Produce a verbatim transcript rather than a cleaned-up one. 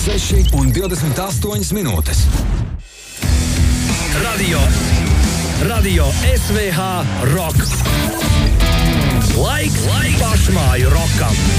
seši un divdesmit astoņas minūtes. Radio, radio S V H Rock. Laiks, laiks pašmāju rokam.